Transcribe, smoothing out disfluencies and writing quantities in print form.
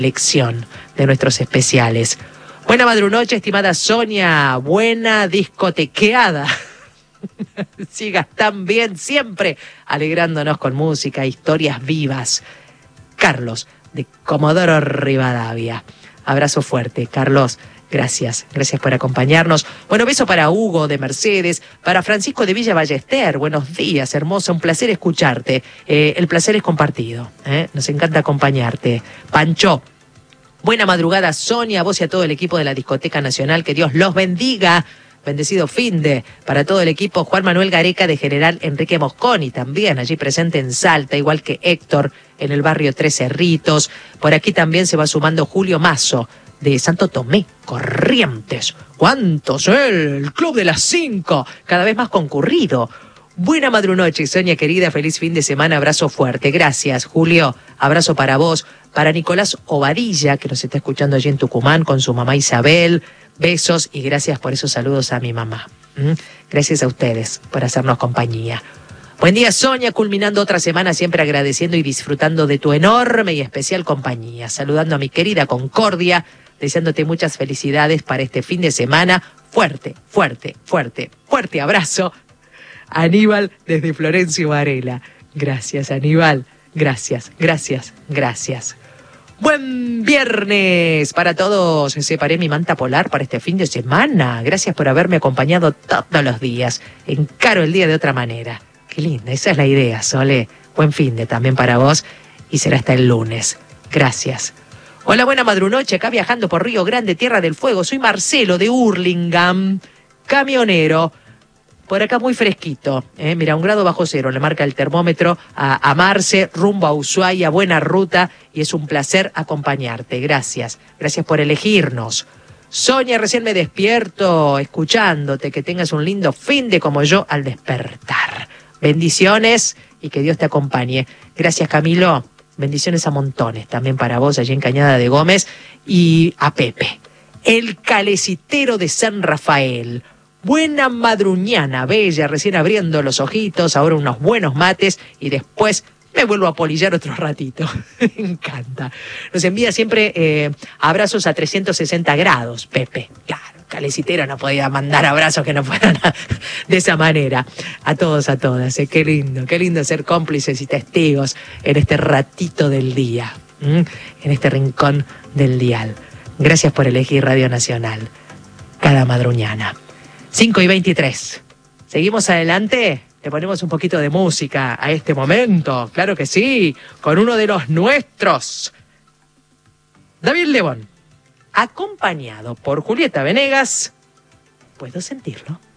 elección de nuestros especiales. Buena madrunoche, estimada Sonia, buena discotequeada. Sigas tan bien siempre, alegrándonos con música, historias vivas. Carlos, de Comodoro Rivadavia. Abrazo fuerte, Carlos. Gracias por acompañarnos. Bueno, beso para Hugo de Mercedes, para Francisco de Villa Ballester. Buenos días, hermosa, un placer escucharte. El placer es compartido, nos encanta acompañarte. Pancho, buena madrugada, Sonia, a vos y a todo el equipo de la Discoteca Nacional, que Dios los bendiga. Bendecido finde para todo el equipo. Juan Manuel Gareca de General Enrique Mosconi, también allí presente en Salta, igual que Héctor en el barrio Tres Cerritos. Por aquí también se va sumando Julio Mazo de Santo Tomé, Corrientes. ¿Cuántos? El Club de las 5, cada vez más concurrido. Buena madrunoche, Sonia querida, feliz fin de semana, abrazo fuerte. Gracias, Julio, abrazo para vos. Para Nicolás Obadilla, que nos está escuchando allí en Tucumán con su mamá Isabel. Besos y gracias por esos saludos a mi mamá. Gracias a ustedes por hacernos compañía. Buen día, Sonia, culminando otra semana, siempre agradeciendo y disfrutando de tu enorme y especial compañía. Saludando a mi querida Concordia, deseándote muchas felicidades para este fin de semana. Fuerte, fuerte, fuerte, fuerte abrazo. Aníbal desde Florencio Varela. Gracias, Aníbal. Gracias, gracias, gracias. Buen viernes para todos. Separé mi manta polar para este fin de semana. Gracias por haberme acompañado todos los días. Encaro el día de otra manera. Qué linda, esa es la idea, Sole. Buen fin de también para vos y será hasta el lunes. Gracias. Hola, buena madrunoche, acá viajando por Río Grande, Tierra del Fuego. Soy Marcelo de Hurlingham, camionero. Por acá muy fresquito, mira, 1 grado bajo cero, le marca el termómetro a Marce, rumbo a Ushuaia, buena ruta, y es un placer acompañarte. Gracias por elegirnos. Sonia, recién me despierto escuchándote, que tengas un lindo fin de como yo al despertar. Bendiciones y que Dios te acompañe. Gracias, Camilo, bendiciones a montones, también para vos allí en Cañada de Gómez, y a Pepe, el calecitero de San Rafael. Buena madruñana, bella, recién abriendo los ojitos, ahora unos buenos mates y después me vuelvo a polillar otro ratito. Me encanta. Nos envía siempre abrazos a 360 grados, Pepe. Claro, calecitero no podía mandar abrazos que no fueran de esa manera. A todos, a todas. Qué lindo ser cómplices y testigos en este ratito del día, en este rincón del dial. Gracias por elegir Radio Nacional cada madruñana. 5:23. ¿Seguimos adelante? Le ponemos un poquito de música a este momento. Claro que sí, con uno de los nuestros. David Lebón, acompañado por Julieta Venegas. ¿Puedo sentirlo?